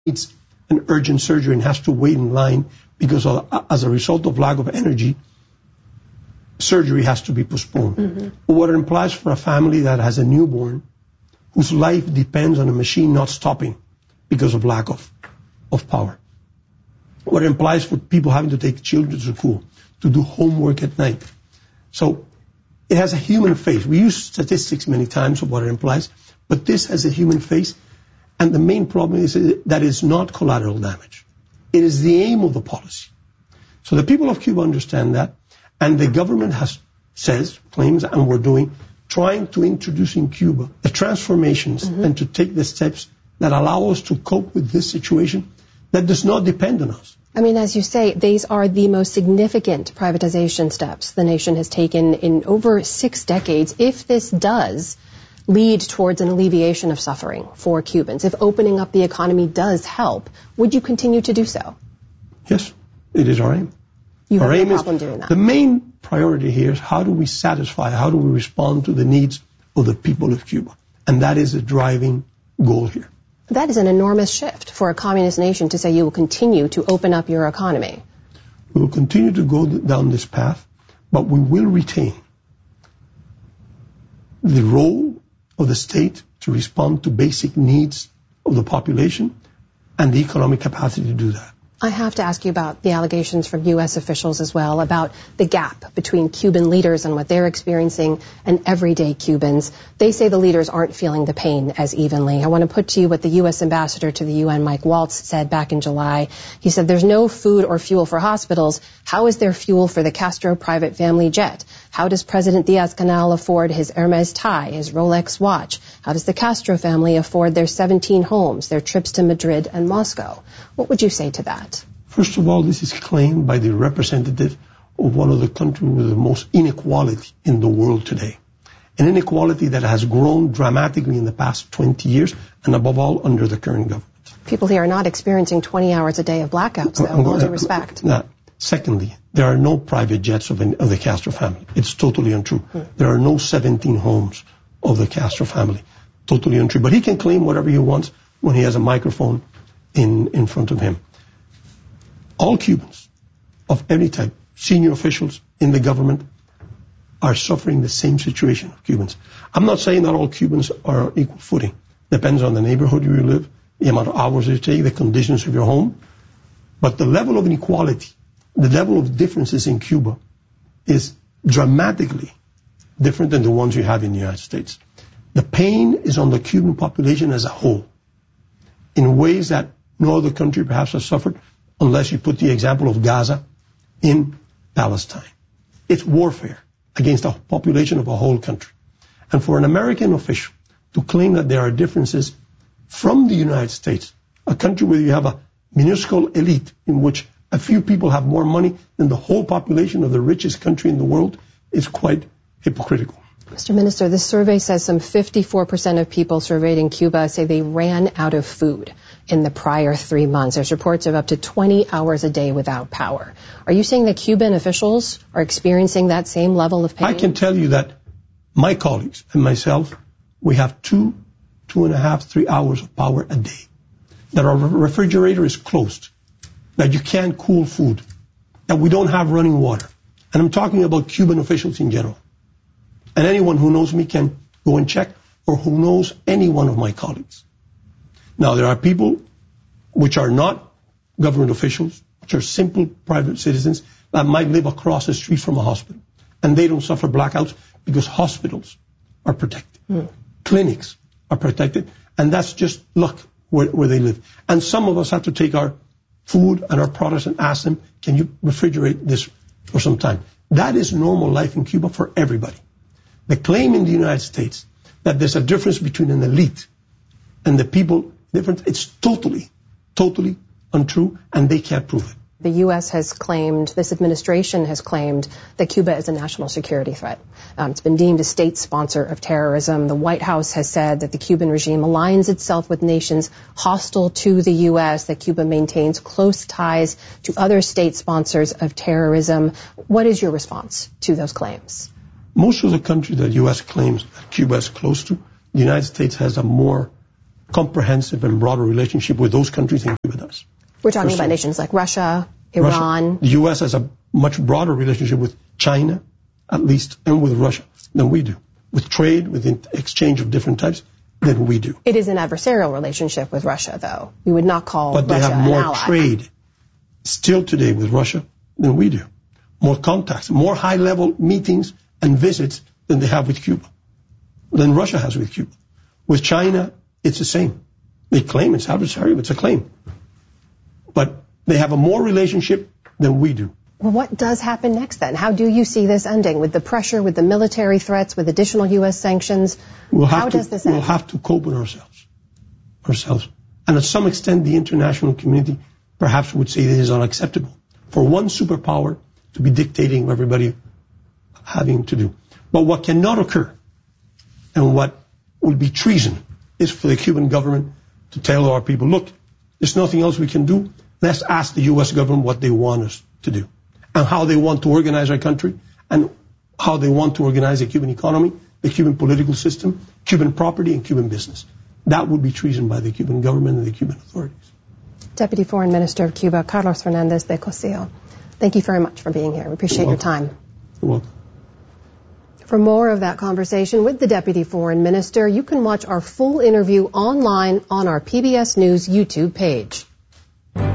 needs an urgent surgery and has to wait in line because as a result of lack of energy, surgery has to be postponed. Mm-hmm. What it implies for a family that has a newborn whose life depends on a machine not stopping because of lack of power. What it implies for people having to take children to school, to do homework at night. So it has a human face. We use statistics many times of what it implies, but this has a human face. And the main problem is that it's not collateral damage. It is the aim of the policy. So the people of Cuba understand that, and the government claims, and we're trying to introduce in Cuba the transformations and to take the steps that allow us to cope with this situation that does not depend on us. I mean, as you say, these are the most significant privatization steps the nation has taken in over 6 decades. If this does lead towards an alleviation of suffering for Cubans, if opening up the economy does help, would you continue to do so? Yes, it is our aim. You have no problem doing that. The main priority here is how do we respond to the needs of the people of Cuba? And that is the driving goal here. That is an enormous shift for a communist nation to say you will continue to open up your economy. We will continue to go down this path, but we will retain the role of the state to respond to basic needs of the population and the economic capacity to do that. I have to ask you about the allegations from U.S. officials as well about the gap between Cuban leaders and what they're experiencing and everyday Cubans. They say the leaders aren't feeling the pain as evenly. I want to put to you what the U.S. ambassador to the UN, Mike Waltz, said back in July. He said, there's no food or fuel for hospitals. How is there fuel for the Castro private family jet? How does President Diaz-Canel afford his Hermes tie, his Rolex watch? How does the Castro family afford their 17 homes, their trips to Madrid and Moscow? What would you say to that? First of all, this is claimed by the representative of one of the countries with the most inequality in the world today. An inequality that has grown dramatically in the past 20 years, and above all, under the current government. People here are not experiencing 20 hours a day of blackouts, though, with all due respect. Secondly, there are no private jets of the Castro family. It's totally untrue. There are no 17 homes of the Castro family. Totally untrue. But he can claim whatever he wants when he has a microphone in front of him. All Cubans of any type, senior officials in the government, are suffering the same situation of Cubans. I'm not saying that all Cubans are on equal footing. Depends on the neighborhood you live, the amount of hours you take, the conditions of your home. But the level of inequality, the level of differences in Cuba is dramatically different than the ones you have in the United States. The pain is on the Cuban population as a whole in ways that no other country perhaps has suffered, unless you put the example of Gaza in Palestine. It's warfare against the population of a whole country. And for an American official to claim that there are differences from the United States, a country where you have a minuscule elite in which a few people have more money than the whole population of the richest country in the world, is quite hypocritical. Mr. Minister, this survey says some 54% of people surveyed in Cuba say they ran out of food in the prior 3 months. There's reports of up to 20 hours a day without power. Are you saying that Cuban officials are experiencing that same level of pain? I can tell you that my colleagues and myself, we have 2.5, 3 hours of power a day. That our refrigerator is closed. That you can't cool food. That we don't have running water. And I'm talking about Cuban officials in general. And anyone who knows me can go and check, or who knows any one of my colleagues. Now, there are people which are not government officials, which are simple private citizens that might live across the street from a hospital. And they don't suffer blackouts because hospitals are protected. Clinics are protected. And that's just luck where they live. And some of us have to take our food and our products and ask them, can you refrigerate this for some time? That is normal life in Cuba for everybody. The claim in the United States that there's a difference between an elite and the people, it's totally untrue, and they can't prove it. The U.S. has claimed, this administration has claimed, that Cuba is a national security threat. It's been deemed a state sponsor of terrorism. The White House has said that the Cuban regime aligns itself with nations hostile to the U.S., that Cuba maintains close ties to other state sponsors of terrorism. What is your response to those claims? Most of the countries that the U.S. claims that Cuba is close to, the United States has a more comprehensive and broader relationship with those countries than Cuba does. We're talking about nations like Russia, Iran. The U.S. has a much broader relationship with China, at least, and with Russia than we do. With trade, with exchange of different types, than we do. It is an adversarial relationship with Russia, though. We would not call Russia an ally. But they have more trade still today with Russia than we do. More contacts, more high-level meetings and visits than they have with Cuba, than Russia has with Cuba. With China, it's the same. They claim it's adversarial, it's a claim. But they have a more relationship than we do. Well, what does happen next then? How do you see this ending? With the pressure, with the military threats, with additional U.S. sanctions? How does this end? We'll have to cope with ourselves. And at some extent, the international community perhaps would say this is unacceptable for one superpower to be dictating what everybody having to do. But what cannot occur, and what would be treason, is for the Cuban government to tell our people, look, there's nothing else we can do. Let's ask the U.S. government what they want us to do, and how they want to organize our country, and how they want to organize the Cuban economy, the Cuban political system, Cuban property, and Cuban business. That would be treason by the Cuban government and the Cuban authorities. Deputy Foreign Minister of Cuba, Carlos Fernandez de Cosio. Thank you very much for being here. We appreciate your time. You're welcome. For more of that conversation with the Deputy Foreign Minister, you can watch our full interview online on our PBS News YouTube page.